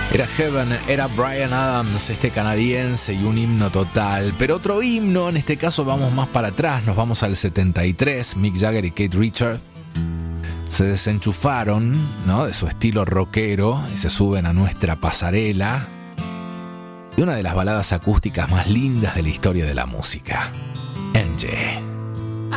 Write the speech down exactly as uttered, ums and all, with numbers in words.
Era Heaven, era Bryan Adams, este canadiense, y un himno total. Pero otro himno, en este caso vamos más para atrás, nos vamos al setenta y tres. Mick Jagger y Keith Richards se desenchufaron, ¿no?, de su estilo rockero y se suben a nuestra pasarela. Y una de las baladas acústicas más lindas de la historia de la música, Angie.